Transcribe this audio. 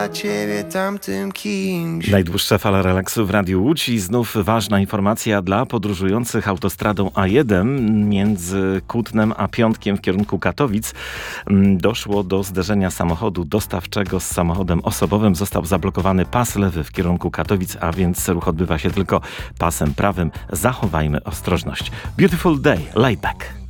ciebie tamtym kimś. Najdłuższa fala relaksu w Radiu Łódź i znów ważna informacja dla podróżujących autostradą A1 między Kutnem a Piątkiem w kierunku Katowic. Doszło do zderzenia samochodu dostawczego z samochodem osobowym. Został zablokowany pas lewy w kierunku Katowic, a więc ruch odbywa się tylko pasem prawym. Zachowajmy ostrożność. Beautiful day, laid back.